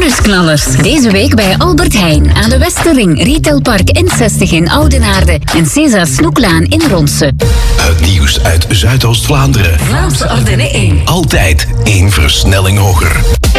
Nieuwsknallers. Deze week bij Albert Heijn aan de Westerring, Retailpark N60 in Oudenaarde en César Snoeklaan in Ronse. Het nieuws uit Zuidoost-Vlaanderen. Vlaamse Ardennen 1. Altijd 1 versnelling hoger.